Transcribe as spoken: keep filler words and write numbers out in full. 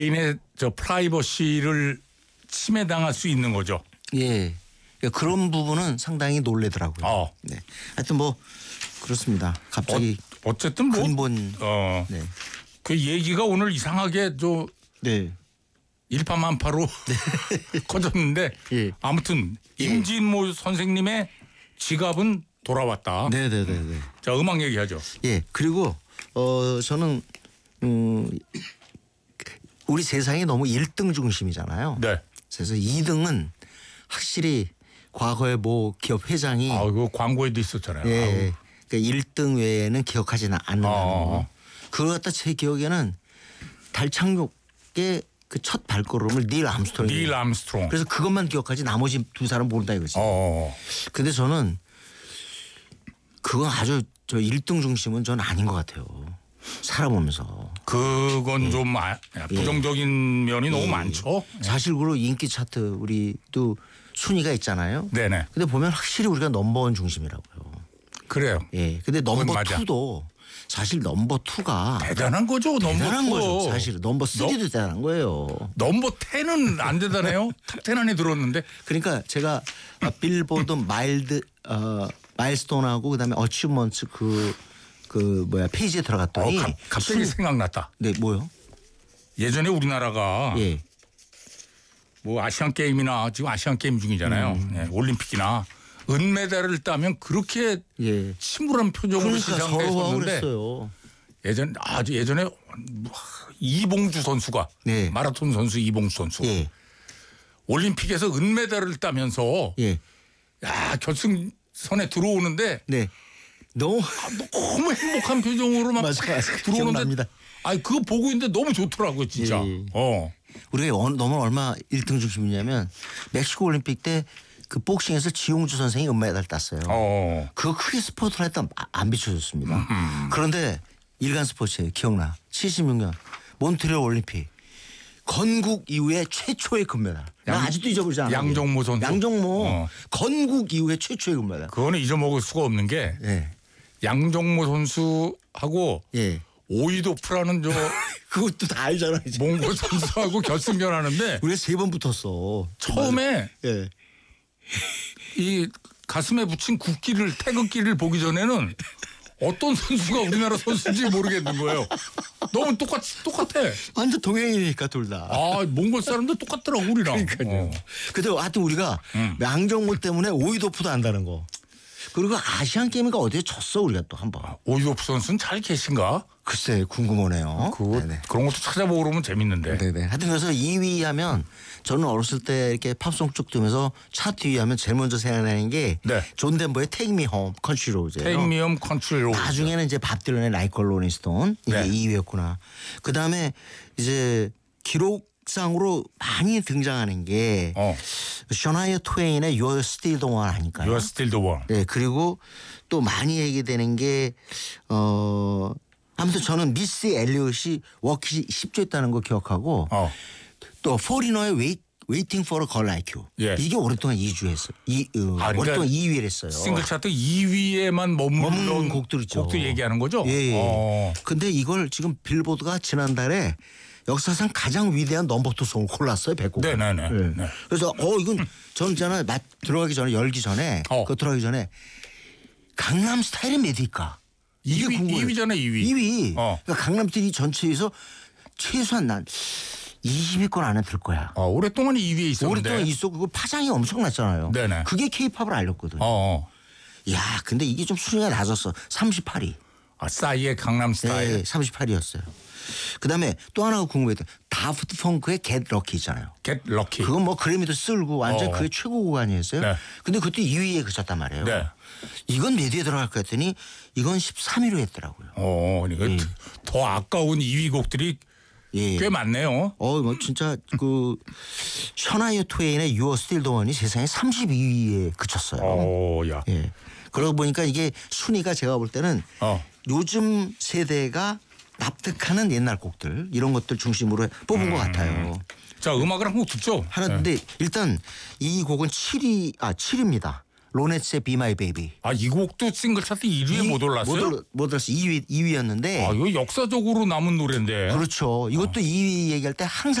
개인의 저 프라이버시를 침해당할 수 있는 거죠. 예. 그러니까 그런 부분은 상당히 놀래더라고요. 어. 네. 하여튼 뭐 그렇습니다. 갑자기 어, 어쨌든 뭐 근본 어. 네. 그 얘기가 오늘 이상하게 저 네. 일파만파로 커졌는데 예. 아무튼 예. 임진모 선생님의 지갑은 돌아왔다. 네, 네, 네, 네. 자, 음악 얘기하죠. 예. 그리고 어 저는 음 우리 세상이 너무 일 등 중심이잖아요. 네. 그래서 이 등은 확실히 과거에 뭐 기업 회장이 아, 그 광고에도 있었잖아요. 예. 그러니까 일 등 외에는 기억하지는 않는다는 어. 거. 그걸 갖다 제 기억에는 달 착륙의 그 첫 발걸음을 닐 암스트롱이. 닐 암스트롱. 그래서 그것만 기억하지 나머지 두 사람 모른다 이거지. 어. 근데 저는 그건 아주 저 일 등 중심은 전 아닌 것 같아요. 살아보면서. 그건 예. 좀 아, 부정적인 면이 너무 예. 많죠. 사실 그리고 인기 차트 우리도 순위가 있잖아요. 네네. 근데 보면 확실히 우리가 넘버원 중심이라고요. 그래요. 예. 근데 넘버 맞아. 투도 사실 넘버 투가 대단한 거죠. 대단한 넘버 투. 거죠. 사실 넘버 쓰리도 대단한 거예요. 넘버 텐은 안 대단해요. 탑텐 안에 들었는데. 그러니까 제가 빌보드 마일드 어 마일스톤하고 그다음에 어치먼츠 그 그 뭐야 페이지에 어, 들어갔더니 갑, 갑자기 순- 생각났다. 네 뭐요? 예전에 우리나라가 예. 뭐 아시안 게임이나 지금 아시안 게임 중이잖아요. 음. 예, 올림픽이나 은메달을 따면 그렇게 예. 침울한 표정으로 그러니까 서로가 시상했었는데 그랬어요. 예전 아주 예전에 이봉주 선수가 네. 마라톤 선수 이봉주 선수 예. 올림픽에서 은메달을 따면서 예. 야 결승선에 들어오는데 네. 너무 너무 행복한 표정으로 막 맞아, 맞아. 들어오는데 기억납니다. 아니 그거 보고 있는데 너무 좋더라고요 진짜. 예. 어. 우리가 어- 너무 얼마 일 등 중심이냐면 멕시코 올림픽 때 그 복싱에서 지용주 선생이 은메달 땄어요. 어. 그거 크게 스포트를 했다 안 비춰줬습니다. 그런데 일간 스포츠에 기억나. 칠십육 년 몬트리올 올림픽 건국 이후에 최초의 금메달. 나 양- 아직도 잊어버리지 않아. 양정모 선수. 양정모 어. 건국 이후에 최초의 금메달. 그거는 잊어먹을 수가 없는 게 예. 양정모 선수하고 예. 오이도프라는 저 그것도 다 알잖아 이제. 몽골 선수하고 결승전 하는데 우리가 세 번 붙었어. 처음에 예. 이 가슴에 붙인 국기를 태극기를 보기 전에는 어떤 선수가 우리나라 선수인지 모르겠는 거예요. 너무 똑같 똑같아. 완전 동행이니까 둘 다. 아 몽골 사람도 똑같더라고 우리랑. 그러니까요. 어. 근데 하여튼 우리가 음. 양정모 때문에 오이도프도 안다는 거. 그리고 아시안 게임인가 어디에 졌어 우리가 또 한 번. 오이도프 선수는 잘 계신가? 글쎄 궁금하네요. 그거 네네. 그런 것도 찾아보고 그러면 재밌는데. 네네. 하여튼 그래서 이 위 하면 저는 어렸을 때 이렇게 팝송 쭉 들으면서 차트 이 위 하면 제일 먼저 생각나는 게 네. 존 덴버의 Take Me Home Country Roads예요. Take Me Home Country Road. 나중에는 이제 밥 딜런의 Like a Rolling Stone 이게 네. 이 위였구나. 그 다음에 이제 기록상으로 많이 등장하는 게 어. 셔나이어 트웨인의 You're Still the One 아닐까요? You are still the one. 네, 그리고 또 많이 얘기되는 게 어. 아무튼 저는 미스 엘리엇이 워키 십 조 했다는 거 기억하고 어. 또 포리너의 Wait, Waiting for a Girl Like You 예. 이게 오랫동안 이 주 했어요. 이 어, 아, 그러니까 오랫동안 이 위를 했어요. 싱글 차트 이 위에만 머무른 머무는 곡들 있죠. 곡도 얘기하는 거죠? 예. 예. 어. 근데 이걸 지금 빌보드가 지난달에 역사상 가장 위대한 넘버 투 송을 골랐어요. 백 곡. 네네네. 네. 그래서 어 이건 전 있잖아요. 맛 들어가기 전에 열기 전에 어. 그 들어가기 전에 강남 스타일의 메디카 이 위, 이 위잖아 이 위. 이 위. 어. 그러니까 강남스타일 전체에서 최소한 난 이십 위권 안에 들 거야. 어, 오랫동안 이 위에 있었는데. 오랫동안 있어. 그거 파장이 엄청났잖아요. 네네. 그게 케이팝을 알렸거든. 어. 어. 야, 근데 이게 좀 순위가 낮았어. 삼십팔 위. 아, 싸이의 강남 스타일. 네, 삼십팔 위였어요. 그다음에 또 하나가 궁금했던 다프트 펑크의 Get Lucky 있잖아요. Get Lucky. 그건 뭐 그래미도 쓸고 완전 어. 그게 최고 구간이었어요. 네. 근데 그때 이 위에 그쳤단 말이에요. 네. 이건 몇 위에 들어갈까 했더니 이건 십삼 위로 했더라고요. 어, 그러니까 더 아까운 이 위 곡들이 예. 꽤 많네요. 어, 뭐 진짜 그 셔나이어 트웨인의 You're Still the One이 세상에 삼십이 위에 그쳤어요. 어, 야. 예. 그러고 보니까 이게 순위가 제가 볼 때는 어. 요즘 세대가 납득하는 옛날 곡들 이런 것들 중심으로 뽑은 것 같아요. 자, 음악을 한 곡 듣죠. 하나 근데 일단 이 곡은 칠 위 아 칠 위입니다. 로네츠의 Be My Baby. 아, 이 곡도 싱글 차트 일 위에 못 올랐어요? 못, 올, 못 올랐어. 이 위, 이 위였는데. 아, 이거 역사적으로 남은 노래인데. 그렇죠. 이것도 이 위 얘기할 때 항상